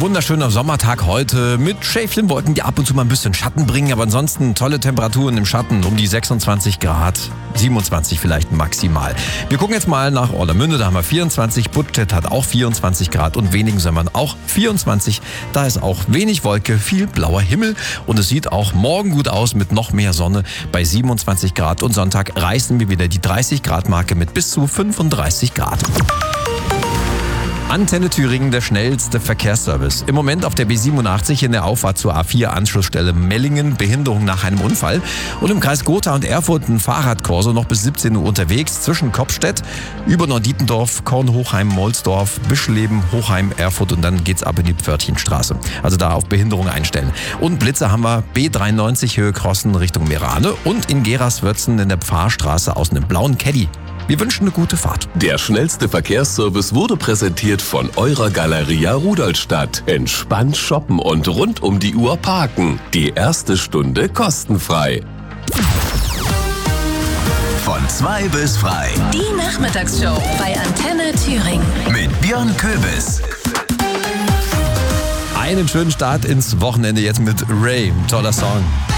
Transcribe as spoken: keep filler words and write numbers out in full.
Wunderschöner Sommertag heute mit Schäfchenwolken, die ab und zu mal ein bisschen Schatten bringen, aber ansonsten tolle Temperaturen im Schatten, um die sechsundzwanzig Grad, siebenundzwanzig vielleicht maximal. Wir gucken jetzt mal nach Orlamünde, da haben wir vierundzwanzig, Buttstedt hat auch vierundzwanzig Grad und Weningensömmern auch vierundzwanzig. Da ist auch wenig Wolke, viel blauer Himmel und es sieht auch morgen gut aus mit noch mehr Sonne bei siebenundzwanzig Grad und Sonntag reißen wir wieder die dreißig Grad Marke mit bis zu fünfunddreißig Grad. Antenne Thüringen, der schnellste Verkehrsservice. Im Moment auf der B siebenundachtzig in der Auffahrt zur A vier Anschlussstelle Mellingen, Behinderung nach einem Unfall. Und im Kreis Gotha und Erfurt ein Fahrradkorso noch bis siebzehn Uhr unterwegs zwischen Kopfstedt, über Neudietendorf, Kornhochheim, Molsdorf, Bischleben, Hochheim, Erfurt und dann geht's ab in die Pförtchenstraße. Also da auf Behinderung einstellen. Und Blitze haben wir B dreiundneunzig Höhe Krossen Richtung Merane und in Geraswörzen in der Pfarrstraße aus einem blauen Caddy. Wir wünschen eine gute Fahrt. Der schnellste Verkehrsservice wurde präsentiert von eurer Galeria Rudolstadt. Entspannt shoppen und rund um die Uhr parken. Die erste Stunde kostenfrei. Von zwei bis frei. Die Nachmittagsshow bei Antenne Thüringen. Mit Björn Köbis. Einen schönen Start ins Wochenende jetzt mit Ray. Toller Song.